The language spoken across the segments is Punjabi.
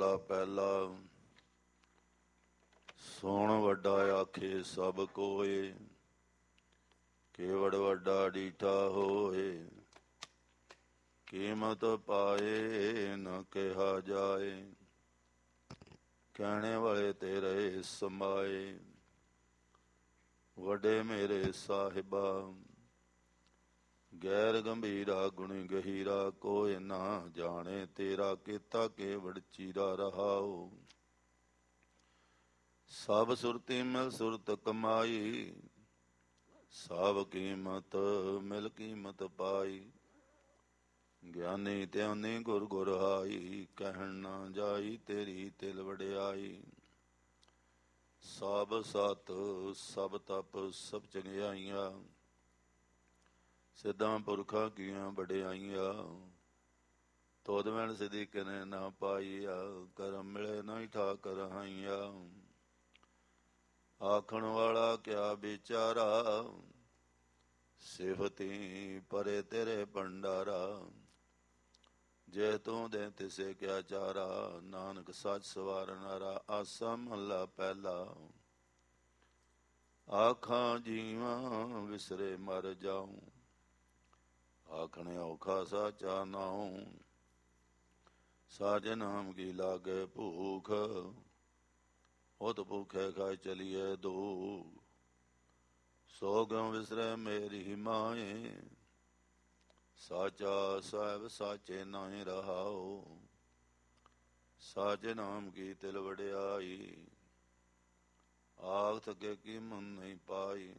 ਮਹੱਲਾ ਪਹਿਲਾ। ਸੁਣ ਵੱਡਾ ਆਖੇ ਸਭ ਕੋਏ, ਕੇਵੜ ਵੱਡਾ ਡੀਠਾ ਹੋਏ। ਕੀਮਤ ਪਾਏ ਨ ਕਿਹਾ ਜਾਏ, ਕਹਿਣੇ ਵਾਲੇ ਤੇਰੇ ਸਮਾਏ। ਵੱਡੇ ਮੇਰੇ ਸਾਹਿਬਾ, ਗੈਰ ਗੰਭੀਰਾ ਗੁਣੀ ਗਹੀਰਾ। ਕੋਇ ਨਾ ਜਾਣੇ ਤੇਰਾ ਕੀਤਾ ਕੇਵੜ ਚੀਰਾ ਰਹਾਓ। ਸਭ ਸੁਰਤੀ ਮਿਲ ਸੁਰਤ ਕਮਾਈ, ਸਭ ਕੀਮਤ ਮਿਲ ਕੀਮਤ ਪਾਈ। ਗਿਆਨੀ ਧਿਆਨੀ ਗੁਰ ਗੁਰ ਹਾਈ, ਕਹਿਣ ਨਾ ਜਾਈ ਤੇਰੀ ਤਿਲ ਵਡਿਆਈ। ਸਭ ਸਤ ਸਭ ਤਪ ਸਭ ਚੰਗਿਆਈਆਂ, ਸਿੱਧਾਂ ਪੁਰਖਾਂ ਕੀਆਂ ਵਡਿਆਈਆਂ। ਤੋਦ ਵੈਣ ਸਿਧੀ ਕਿਨੇ ਨਾ ਪਾਈਆ, ਕਰਮ ਮਿਲੇ ਨਾ ਠਾਕਰ ਹਾਈਆ। ਆਖਣ ਵਾਲਾ ਕਿਆ ਵਿਚਾਰਾ, ਸਿਫਤੀ ਪਰੇ ਤੇਰੇ ਭੰਡਾਰਾ। ਜੇ ਤੂੰ ਦੇ ਤਿਸੇ ਕਿਆ ਚਾਰਾ, ਨਾਨਕ ਸੱਚ ਸਵਾਰਨਾਰਾ। ਆਸਾ ਮਹੱਲਾ ਪਹਿਲਾ। ਆਖਾਂ ਜੀਵਾਂ ਵਿਸਰੇ ਮਰ ਜਾਊ, ਆਖਣੇ ਔਖਾ ਸਾਚਾ ਨਾਉ। ਸਾਜ ਨਾਮ ਕੀ ਲਾਗੇ ਭੂਖ, ਉਤ ਭੂਖੇ ਖਾਏ ਚਲੀਏ ਦੂਖ। ਸੋ ਕਿਉ ਵਿਸਰੇ ਮੇਰੀ ਮਾਏ, ਸਾਚਾ ਸਾਹਿਬ ਸਾਚੇ ਨਾਹੀਂ ਰਹਾਓ। ਸਾਚੇ ਨਾਮ ਕੀ ਤਿਲ ਵਡਿਆਈ, ਆਖ ਥਕੇ ਕੀਮਤ ਨਹੀਂ ਪਾਈ।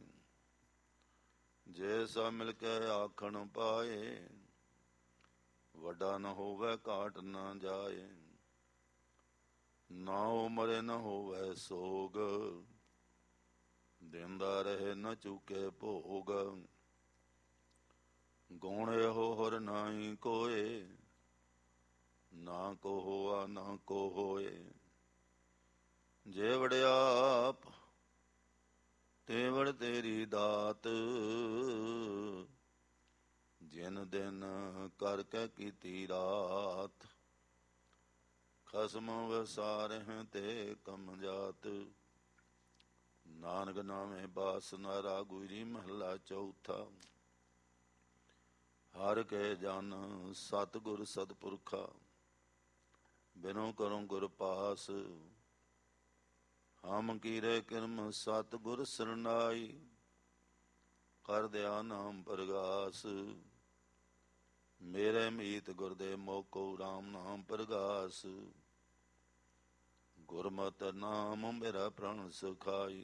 ਜੇ ਸਭ ਮਿਲ ਕੇ ਆਖਣ ਪਾਏ, ਵੱਡਾ ਨ ਹੋਵੇ ਘਾਟ ਨਾ ਜਾਏ। ਨਾ ਉਮਰੇ ਨ ਹੋਵੇ ਸੋਗ, ਦਿੰਦਾ ਰਹੇ ਨ ਚੁਕੇ ਭੋਗ। ਗੁਣ ਇਹੋ ਹਰ ਨਾਹੀ ਕੋਏ, ਨਾ ਕੋ ਹੋਆ ਨਾ ਕੋ ਹੋਏ। ਜੇ ਵੜਿਆਪ ਤੇਵੜ ਤੇਰੀ ਦਾਤ, ਜਿਨ ਦਿਨ ਕਰਕੇ ਕੀਤੀ ਰਾਤ। ਖਸਮ ਵਸਾਰਹਿ ਤੇ ਕਮ ਜਾਤ, ਨਾਨਕ ਨਾਮੇ ਬਾਸ ਨਾਰਾ। ਗੁਰੀ ਮਹੱਲਾ ਚੌਥਾ। ਹਰ ਕੇ ਜਨ ਸਤਿਗੁਰ ਸਤਿਪੁਰਖਾ, ਬਿਨੁ ਕਰਉ ਗੁਰ ਪਾਸ। ਹਮ ਕੀਰੇ ਕਿਰਮ ਸਤਿਗੁਰ ਸਰਨਾਈ, ਕਰ ਦਿਆ ਨਾਮ ਪ੍ਰਗਾਸ। ਮੇਰੇ ਮੀਤ ਗੁਰਦੇ ਮੋਕੋ ਰਾਮ ਨਾਮ ਪ੍ਰਗਾਸ। ਗੁਰਮਤਿ ਨਾਮ ਮੇਰਾ ਪ੍ਰਣ ਸੁਖਾਈ,